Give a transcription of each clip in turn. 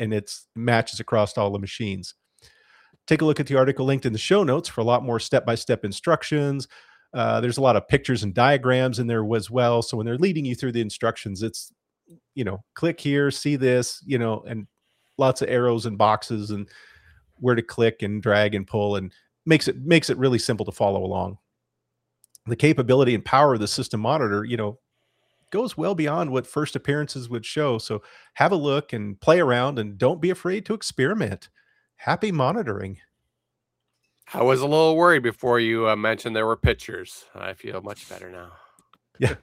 and it's matches across all the machines. Take a look at the article linked in the show notes for a lot more step-by-step instructions. There's a lot of pictures and diagrams in there as well. So when they're leading you through the instructions, it's, click here, see this, and lots of arrows and boxes and where to click and drag and pull, and makes it really simple to follow along. The capability and power of the system monitor, goes well beyond what first appearances would show. So have a look and play around, and don't be afraid to experiment. Happy monitoring. I was a little worried before you mentioned there were pictures. I feel much better now. Yeah.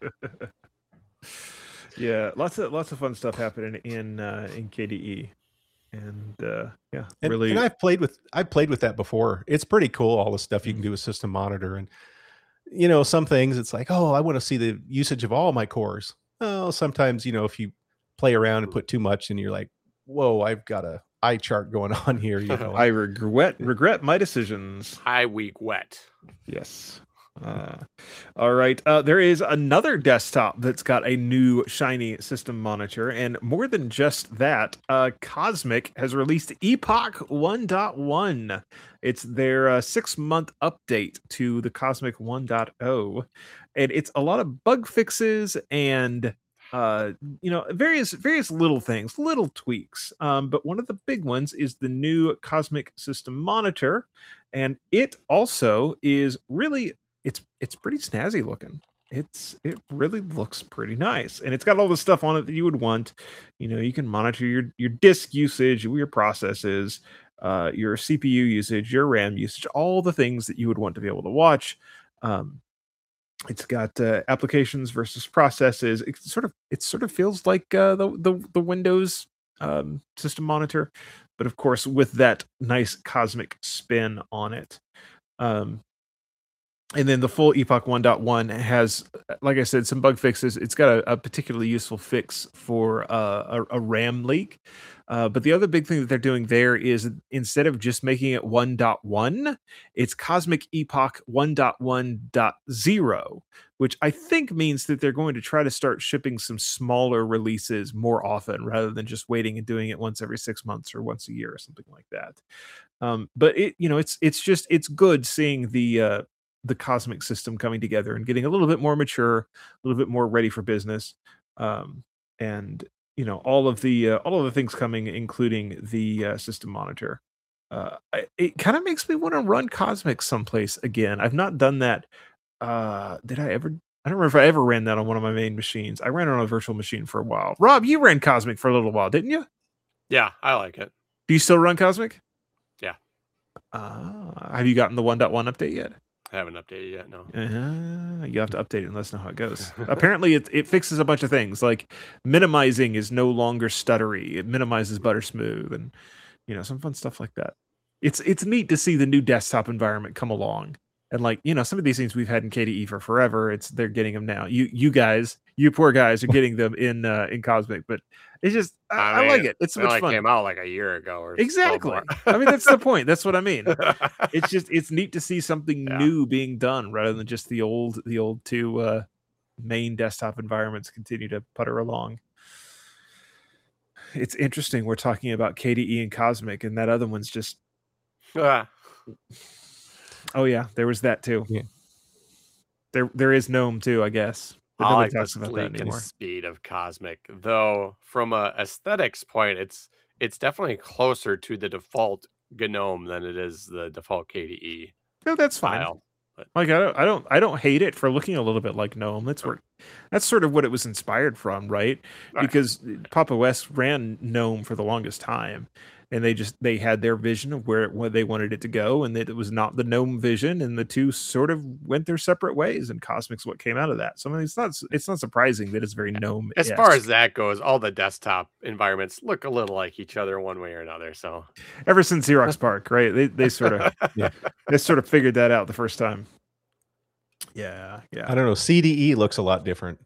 Yeah, lots of fun stuff happening in KDE. And really. And I've played with that before. It's pretty cool, all the stuff you can do with System Monitor. And some things it's like, oh, I want to see the usage of all my cores. Oh, sometimes if you play around and put too much, and you're like, whoa, I've got a eye chart going on here. I regret my decisions. I weak wet. Yes. All right. There is another desktop that's got a new shiny system monitor, and more than just that, Cosmic has released Epoch 1.1. It's their 6-month update to the Cosmic 1.0, and it's a lot of bug fixes and various little things, little tweaks. But one of the big ones is the new Cosmic system monitor, and it also is really. It's pretty snazzy looking. It really looks pretty nice, and it's got all the stuff on it that you would want. You can monitor your disk usage, your processes, your CPU usage, your RAM usage, all the things that you would want to be able to watch. It's got applications versus processes. It sort of feels like the Windows system monitor, but of course with that nice Cosmic spin on it. And then the full Epoch 1.1 has, like I said, some bug fixes. It's got a particularly useful fix for a RAM leak. But the other big thing that they're doing there is, instead of just making it 1.1, it's Cosmic Epoch 1.1.0, which I think means that they're going to try to start shipping some smaller releases more often, rather than just waiting and doing it once every 6 months or once a year or something like that. But it's good seeing the Cosmic system coming together and getting a little bit more mature, a little bit more ready for business, and all of the things coming, including the system monitor. It kind of makes me want to run Cosmic someplace again. I've not done that. Did I ever? I don't remember if I ever ran that on one of my main machines. I ran it on a virtual machine for a while. Rob, you ran Cosmic for a little while, didn't you? Yeah, I like it. Do you still run Cosmic? Yeah. Have you gotten the 1.1 update yet? I haven't updated yet, no. You have to update it and let us know how it goes. Apparently, it fixes a bunch of things, like minimizing is no longer stuttery. It minimizes butter smooth, and some fun stuff like that. It's neat to see the new desktop environment come along, and some of these things we've had in KDE for forever. They're getting them now. You guys, you poor guys, are getting them in Cosmic, but it's just I like it. It's so much fun. Came out like a year ago or exactly. I mean, that's the point. That's what I mean. It's neat to see something new being done, rather than just the old two main desktop environments continue to putter along. It's interesting. We're talking about KDE and Cosmic, and that other one's just. Oh yeah, there was that too. Yeah. There is GNOME too, I guess. I like the sleek and speed of Cosmic, though. From a aesthetics point, it's definitely closer to the default GNOME than it is the default KDE. No, that's fine. But I don't hate it for looking a little bit like GNOME. That's sort of what it was inspired from, right? Because Pop! OS ran GNOME for the longest time, and they had their vision of where they wanted it to go, and that it was not the GNOME vision, and the two sort of went their separate ways, and Cosmic's what came out of that. So I mean, it's not surprising that it's very GNOME. As far as that goes, all the desktop environments look a little like each other one way or another. So ever since Xerox PARC, right? They sort of they sort of figured that out the first time. Yeah. I don't know. CDE looks a lot different.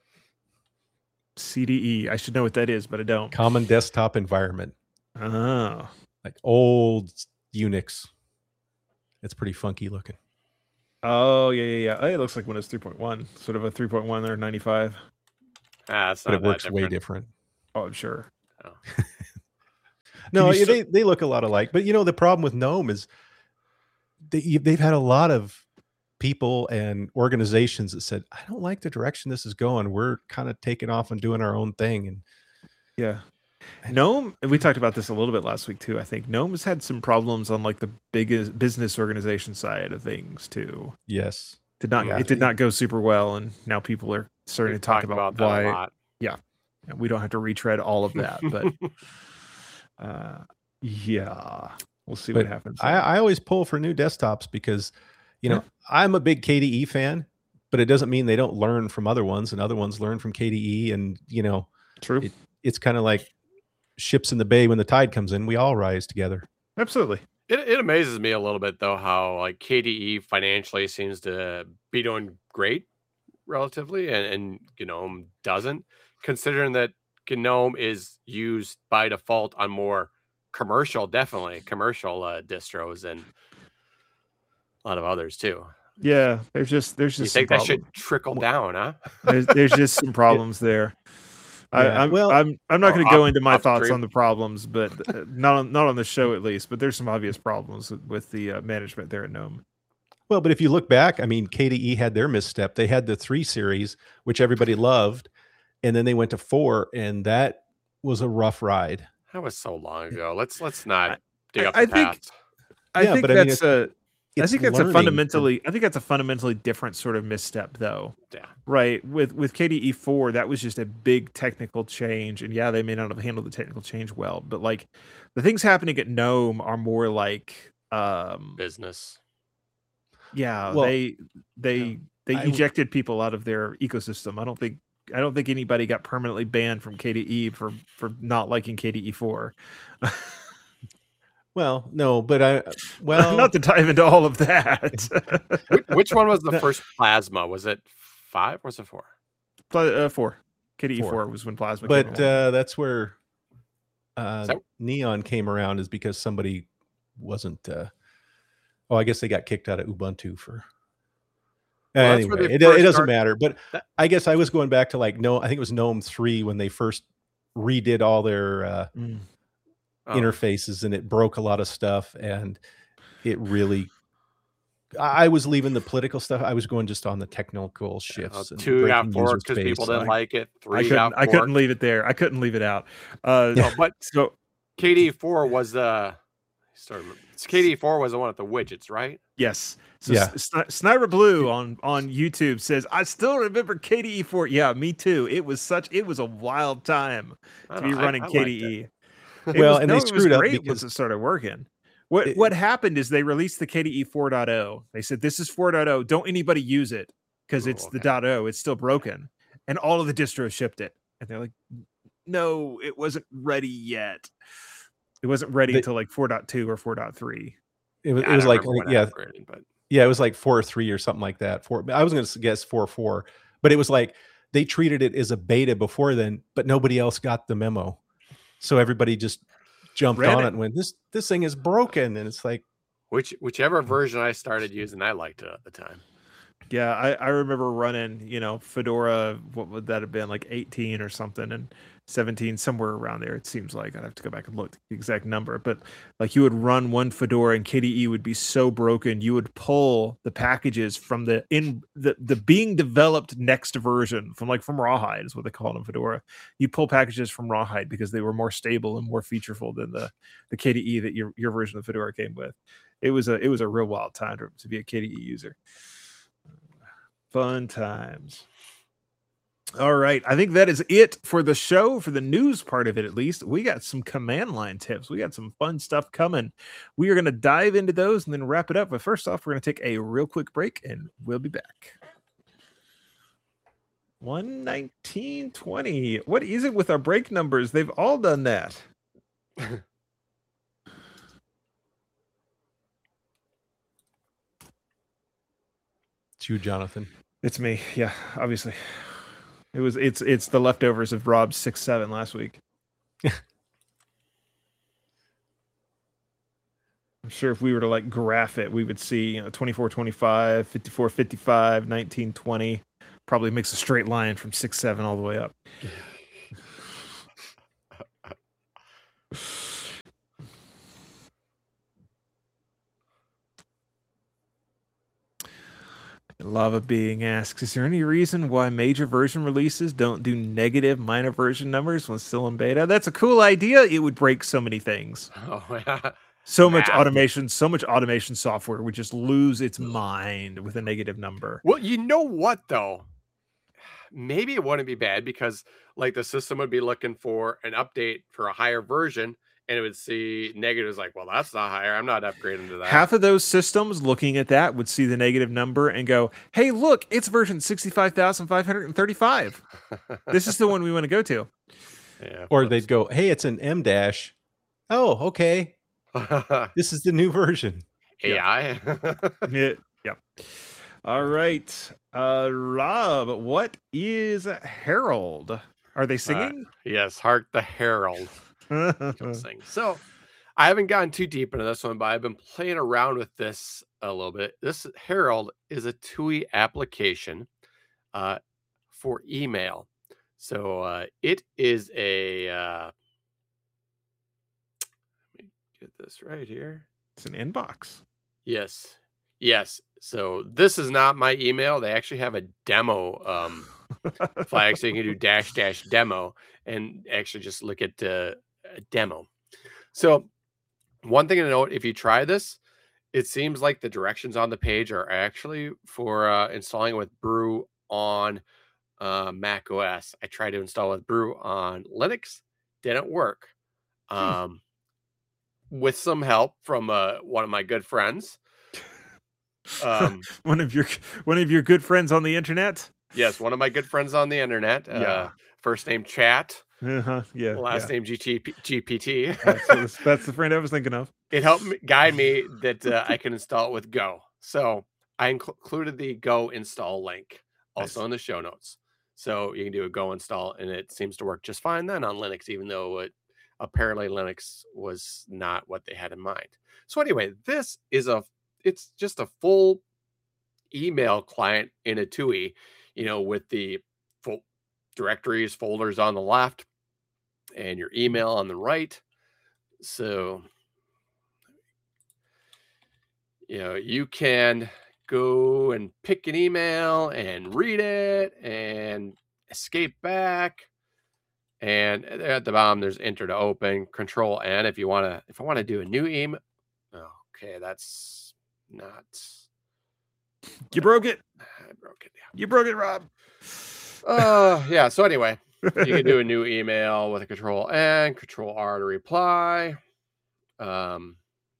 CDE, I should know what that is, but I don't. Common desktop environment. Oh, like old Unix. It's pretty funky looking. Oh yeah. It looks like Windows 3.1, sort of a 3.1 or 95. But it works way different. Oh, I'm sure. Oh. No, they look a lot alike. But the problem with GNOME is they've had a lot of people and organizations that said, I don't like the direction this is going. We're kind of taking off and doing our own thing. And yeah. GNOME, and we talked about this a little bit last week too. I think GNOME has had some problems on like the biggest business organization side of things too. Yes. It did not go super well, and now people are starting to talk about why. That a lot. Yeah, we don't have to retread all of that, but yeah, we'll see what happens. I always pull for new desktops because, I'm a big KDE fan, but it doesn't mean they don't learn from other ones, and other ones learn from KDE, and true. It's kind of like ships in the bay when the tide comes in. We all rise together. Absolutely. It amazes me a little bit though how like KDE financially seems to be doing great relatively, and GNOME doesn't, considering that GNOME is used by default on more commercial distros and a lot of others too. Yeah, there's just you think that should trickle down, huh? there's just some problems there. Yeah. I'm not going to go into my thoughts on the problems, but not on the show at least. But there's some obvious problems with the management there at GNOME. Well, but if you look back, I mean, KDE had their misstep. They had the 3 series, which everybody loved, and then they went to 4, and that was a rough ride. That was so long ago. Let's not dig up the past. I think that's a fundamentally different sort of misstep, though. Yeah. Right. With KDE 4, that was just a big technical change, and yeah, they may not have handled the technical change well, but like the things happening at GNOME are more like business. Yeah, well, they ejected people out of their ecosystem. I don't think anybody got permanently banned from KDE for not liking KDE 4. Well, no, but not to dive into all of that. Which one was the first Plasma? Was it 5 or was it 4? 4. KDE 4 was when Plasma came along. That's where Neon came around, is because somebody wasn't I guess they got kicked out of Ubuntu for anyway, it doesn't matter. But I guess I was going back to I think it was GNOME 3 when they first redid all their interfaces, and it broke a lot of stuff, and it really I was leaving the political stuff. I was going just on the technical shifts. 2 got 4 because people didn't like it. 3 got 4. I couldn't leave it there. I couldn't leave it out. But so KDE 4 was the KDE 4 was the one with the widgets, right? Yes. So Sniper Blue on YouTube says, I still remember KDE 4. Yeah, me too. It was a wild time to be running KDE. They screwed up because once it started working. What happened is they released the KDE 4.0. They said, this is 4.0. Don't anybody use it because it's the .0. It's still broken. And all of the distros shipped it. And they're like, no, it wasn't ready yet. It wasn't ready until like 4.2 or 4.3. It was like, it was like 4.3 or something like that. I was going to guess 4.4, but it was like they treated it as a beta before then, but nobody else got the memo. So everybody just jumped on it and went, this thing is broken. And it's like, whichever version I started using, I liked it at the time. Yeah, I remember running, Fedora, what would that have been, like 18 or something, and 17, somewhere around there. It seems like I'd have to go back and look at the exact number, but like you would run one Fedora and KDE would be so broken, you would pull the packages from the being developed next version from Rawhide is what they call it in Fedora. You pull packages from Rawhide because they were more stable and more featureful than the KDE that your version of Fedora came with. It was a real wild time to be a KDE user. Fun times. All right. I think that is it for the show, for the news part of it, at least. We got some command line tips. We got some fun stuff coming. We are going to dive into those and then wrap it up. But first off, we're going to take a real quick break and we'll be back. 119.20. What is it with our break numbers? They've all done that. It's you, Jonathan. It's me. Yeah, obviously. It's the leftovers of Rob's 6-7 last week. I'm sure if we were to graph it, we would see 24-25, 54-55, 19-20. Probably makes a straight line from 6-7 all the way up. Lava Being asks, is there any reason why major version releases don't do negative minor version numbers when still in beta? That's a cool idea. It would break so many things. Oh, yeah. So much Math. automation software would just lose its mind with a negative number. Well, you know what, though? Maybe it wouldn't be bad because like the system would be looking for an update for a higher version and it would see negatives like, well, that's not higher. I'm not upgrading to that. Half of those systems looking at that would see the negative number and go, hey, look, it's version 65,535. This is the one we want to go to. Yeah, Or they'd go, hey, it's an M dash. Oh, okay. This is the new version. AI. Yeah. All right. Rob, what is Herald? Are they singing? Yes, Hark the Herald. Sing. So I haven't gotten too deep into this one, but I've been playing around with this a little bit. This Herald is a TUI application for email. So it is a let me get this right here. It's an inbox. Yes. So this is not my email. They actually have a demo flag, so you can do -- demo and actually just look at a demo. So one thing to note, if you try this, it seems like the directions on the page are actually for installing with Brew on Mac OS. I tried to install with Brew on Linux, didn't work. With some help from one of my good friends. One of your good friends on the internet. Yes, one of my good friends on the internet. First name Chat. Yeah. Last name GPT. That's the friend I was thinking of. It helped guide me that I can install it with Go. So I included the Go install link also in the show notes. So you can do a Go install, and it seems to work just fine then on Linux, even though apparently Linux was not what they had in mind. So anyway, this is it's just a full email client in a TUI, with the full directories, folders on the left, and your email on the right. So, you can go and pick an email and read it and escape back. And at the bottom, there's enter to open, Control N if I want to do a new email. Okay, that's not. You broke it. I broke it. Yeah. You broke it, Rob. Yeah. So anyway, you can do a new email with a Control N, Control R to reply. Del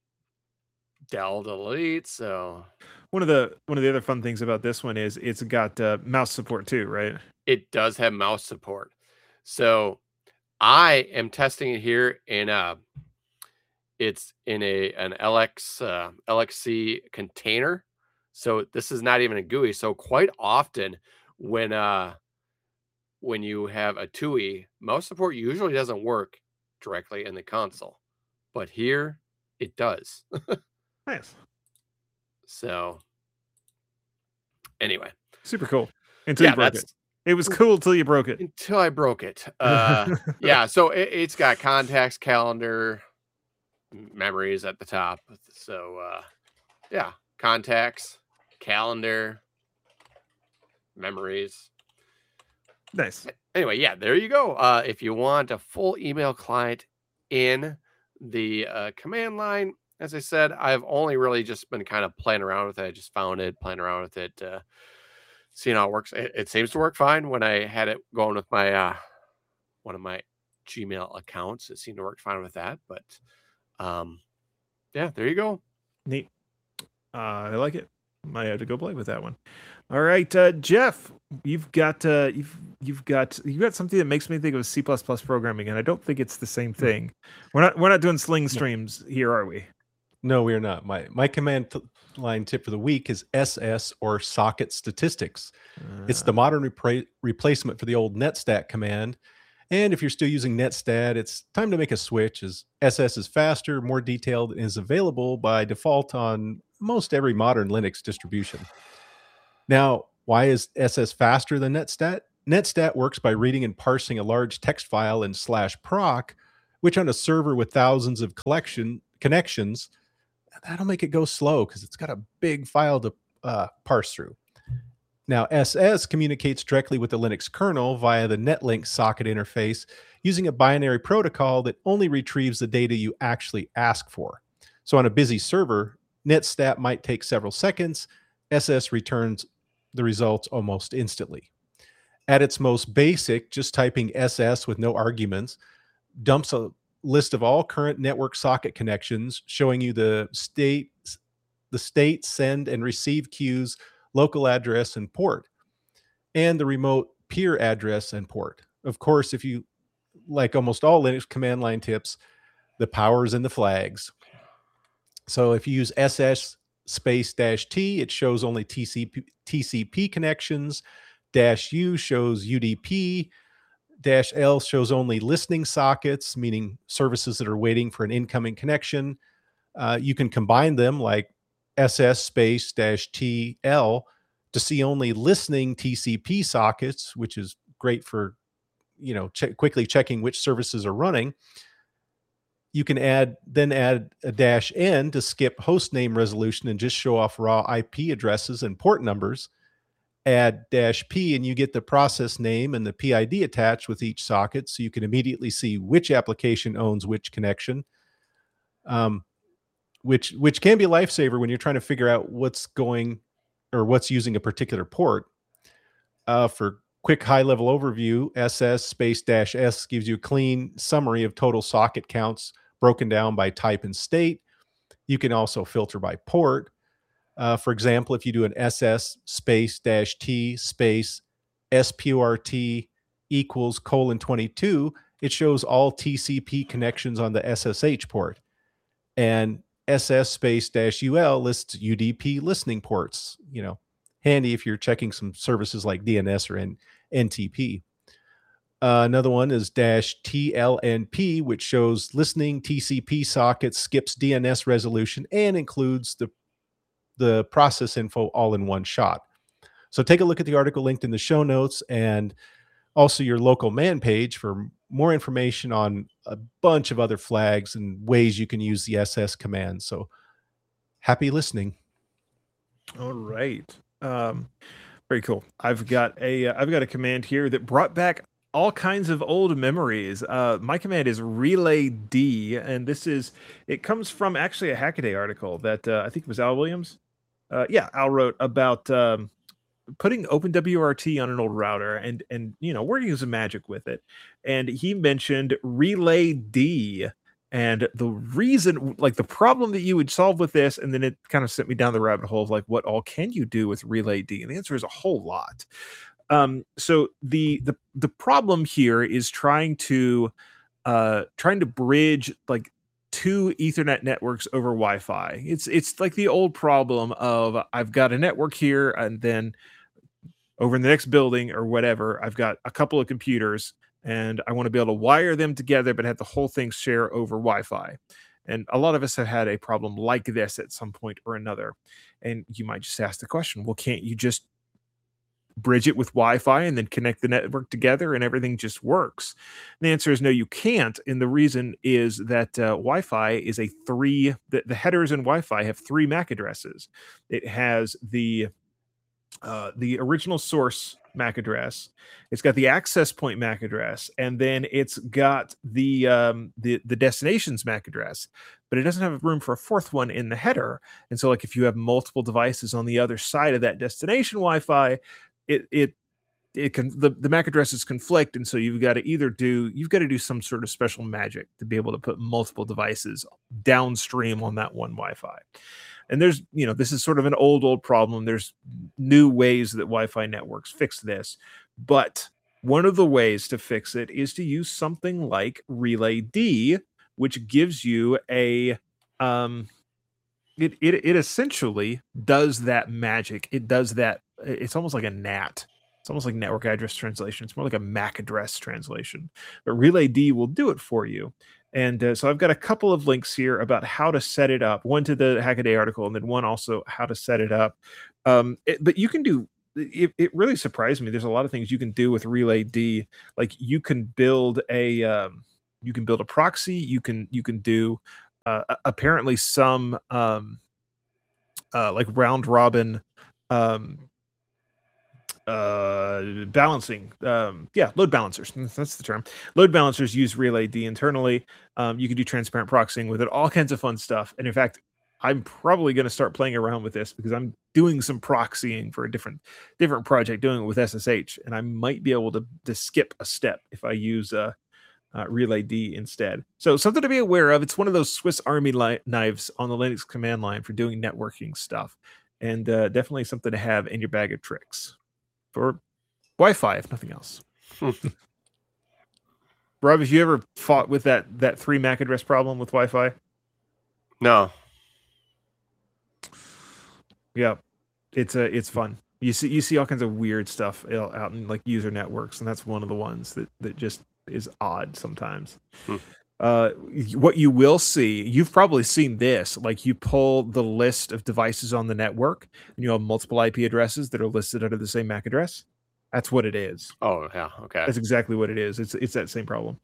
delete. So one of the other fun things about this one is it's got mouse support too, right? It does have mouse support. So I am testing it here in it's in an LXC container. So this is not even a GUI. So quite often when you have a TUI, mouse support usually doesn't work directly in the console, but here it does. Nice. So anyway, super cool. Until you broke it. It was cool till you broke it. Until I broke it. Yeah. So it's got contacts, calendar, memories at the top. So yeah, contacts, calendar, memories. Nice. Anyway, yeah, there you go. If you want a full email client in the command line, as I said, I've only really just been kind of playing around with it. I just found it, playing around with it, seeing how it works. It seems to work fine. When I had it going with my one of my Gmail accounts, it seemed to work fine with that. But yeah, there you go. Neat. I like it. Might have to go play with that one. All right, Jeff, you've got something that makes me think of C++ programming, and I don't think it's the same thing. We're not doing sling streams here, are we? No, we are not. My command line tip for the week is SS, or socket statistics. It's the modern replacement for the old netstat command. And if you're still using netstat, it's time to make a switch, as SS is faster, more detailed, and is available by default on most every modern Linux distribution. Now, why is SS faster than netstat? Netstat works by reading and parsing a large text file in /proc, which on a server with thousands of connections, that'll make it go slow because it's got a big file to parse through. Now, SS communicates directly with the Linux kernel via the Netlink socket interface using a binary protocol that only retrieves the data you actually ask for. So on a busy server, NetStat might take several seconds. SS returns the results almost instantly. At its most basic, just typing SS with no arguments dumps a list of all current network socket connections, showing you the state, send and receive queues, local address and port, and the remote peer address and port. Of course, if you like almost all Linux command line tips, the powers and the flags. So if you use SS space -T, it shows only TCP connections. -U shows UDP. -L shows only listening sockets, meaning services that are waiting for an incoming connection. You can combine them like SS space -TL to see only listening TCP sockets, which is great for quickly checking which services are running. You can add a -N to skip host name resolution and just show off raw IP addresses and port numbers. Add -P and you get the process name and the PID attached with each socket, so you can immediately see which application owns which connection, which can be a lifesaver when you're trying to figure out what's using a particular port. For quick high-level overview, SS space -S gives you a clean summary of total socket counts broken down by type and state. You can also filter by port. For example, if you do an SS space -T space SPORT equals :22, it shows all TCP connections on the SSH port. And SS space -UL lists UDP listening ports, handy if you're checking some services like DNS or NTP. Another one is -TLNP, which shows listening TCP sockets, skips DNS resolution, and includes the process info all in one shot. So take a look at the article linked in the show notes and also your local man page for more information on a bunch of other flags and ways you can use the SS command. So happy listening. All right. Very cool. I've got a command here that brought back all kinds of old memories. My command is relay D, and it comes from actually a Hackaday article that I think it was Al Williams. Al wrote about putting OpenWRT on an old router, and we're using magic with it. And he mentioned relay D. And the reason, like the problem that you would solve with this, and then it kind of sent me down the rabbit hole of like, what all can you do with relay D? And the answer is a whole lot. So the problem here is trying to bridge like two Ethernet networks over Wi-Fi. It's like the old problem of I've got a network here, and then over in the next building or whatever, I've got a couple of computers, and I want to be able to wire them together, but have the whole thing share over Wi-Fi. And a lot of us have had a problem like this at some point or another. And you might just ask the question, well, can't you just bridge it with Wi-Fi and then connect the network together and everything just works? And the answer is no, you can't. And the reason is that Wi-Fi is the headers in Wi-Fi have 3 MAC addresses. It has the original source MAC address, it's got the access point MAC address, and then it's got the destination's MAC address, but it doesn't have room for a 4th one in the header. And so like if you have multiple devices on the other side of that destination Wi-Fi, the MAC addresses conflict, and so you've got to do some sort of special magic to be able to put multiple devices downstream on that one Wi-Fi. And there's, this is sort of an old problem. There's new ways that Wi-Fi networks fix this, but one of the ways to fix it is to use something like Relay D, which gives you it essentially does that magic. It does that. It's almost like a NAT. It's almost like network address translation. It's more like a MAC address translation, but Relay D will do it for you. And so I've got a couple of links here about how to set it up. One to the Hackaday article, and then one also how to set it up. But you can do. It really surprised me. There's a lot of things you can do with Relay D. Like you can build a proxy. You can do apparently some like round robin balancing. Load balancers. That's the term. Load balancers use RelayD internally. You can do transparent proxying with it, all kinds of fun stuff. And in fact, I'm probably going to start playing around with this because I'm doing some proxying for a different project, doing it with SSH, and I might be able to skip a step if I use RelayD instead. So something to be aware of. It's one of those Swiss Army knives on the Linux command line for doing networking stuff, and definitely something to have in your bag of tricks for Wi-Fi, if nothing else. Rob, have you ever fought with that 3 MAC address problem with Wi-Fi? No. Yeah, it's fun. You see all kinds of weird stuff out in like user networks, and that's one of the ones that just is odd sometimes. What you will see, you've probably seen this, like you pull the list of devices on the network, and you have multiple IP addresses that are listed under the same MAC address. That's what it is. Oh yeah, okay. That's exactly what it is. It's that same problem.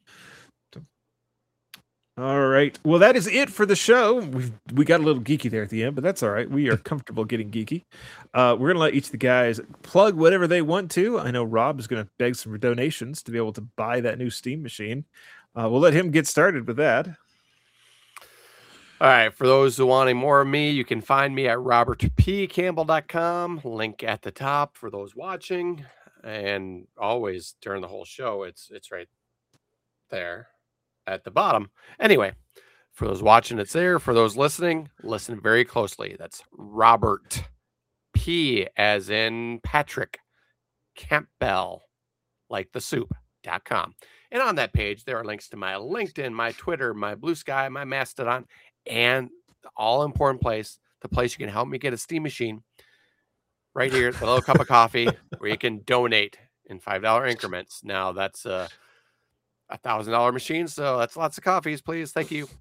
All right. Well, that is it for the show. We got a little geeky there at the end, but that's all right. We are comfortable getting geeky. We're going to let each of the guys plug whatever they want to. I know Rob is going to beg some donations to be able to buy that new Steam machine. We'll let him get started with that. All right. For those who wanting more of me, you can find me at robertpcampbell.com. Link at the top for those watching. And always during the whole show, it's right there at the bottom. Anyway, for those watching, it's there. For those listening, listen very closely. That's Robert P as in Patrick Campbell, like the soup.com. And on that page, there are links to my LinkedIn, my Twitter, my Blue Sky, my Mastodon, and the all important place, the place you can help me get a Steam machine right here, the little cup of coffee where you can donate in $5 increments. Now that's $1,000 machine, so that's lots of coffees, please. Thank you.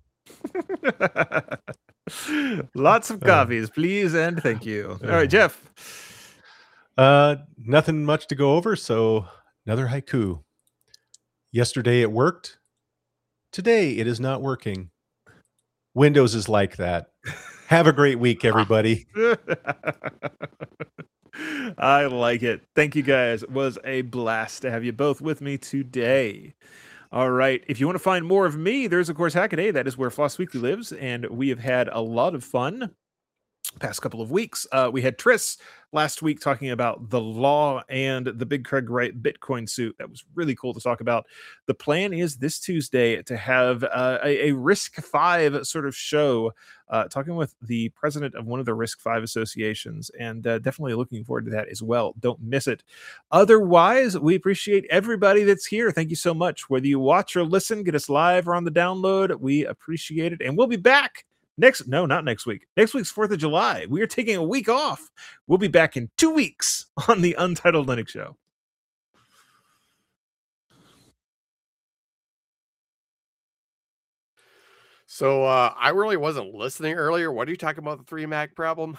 Lots of coffees, please, and thank you. All right, Jeff. Nothing much to go over, so another haiku. Yesterday it worked. Today it is not working. Windows is like that. Have a great week, everybody. I like it. Thank you, guys. It was a blast to have you both with me today. All right. If you want to find more of me, there's, of course, Hackaday. That is where Floss Weekly lives, and we have had a lot of fun past couple of weeks. We had Triss last week talking about the law and the Big Craig Wright Bitcoin suit. That was really cool to talk about. The plan is this Tuesday to have a RISC-V sort of show, talking with the president of one of the RISC-V associations, and definitely looking forward to that as well. Don't miss it. Otherwise, we appreciate everybody that's here. Thank you so much. Whether you watch or listen, get us live or on the download, we appreciate it. And we'll be back not next week. Next week's 4th of July. We are taking a week off. We'll be back in 2 weeks on the Untitled Linux Show. So I really wasn't listening earlier. What are you talking about, the 3 MAC problem?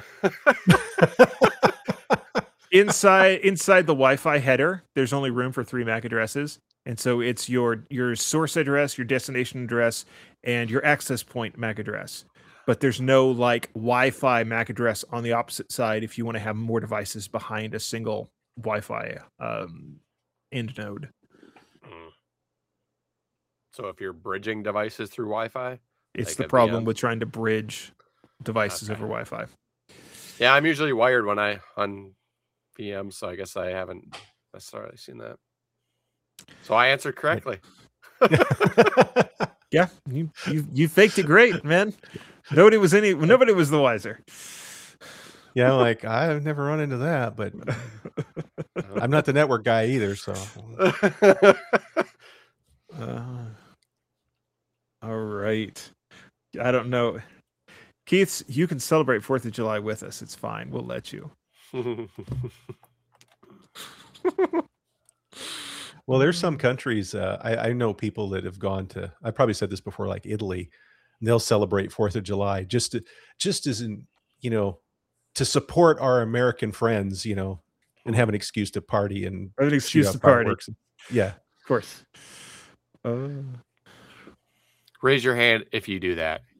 Inside the Wi-Fi header, there's only room for 3 MAC addresses. And so it's your source address, your destination address, and your access point MAC address. But there's no like Wi-Fi MAC address on the opposite side if you want to have more devices behind a single Wi-Fi end node. So if you're bridging devices through Wi-Fi? It's like the a problem VM? with trying to bridge devices over Wi-Fi. Yeah, I'm usually wired when on VM, so I guess I haven't necessarily seen that. So I answered correctly. Yeah, you faked it great, man. Nobody was the wiser. Yeah, like I've never run into that, but I'm not the network guy either. So, all right. I don't know, Keith. You can celebrate 4th of July with us. It's fine. We'll let you. Well, there's some countries, I know people that have gone to, I probably said this before, like Italy, and they'll celebrate 4th of July just as in, to support our American friends, and have an excuse to party and an excuse to party. Yeah, of course. Raise your hand if you do that.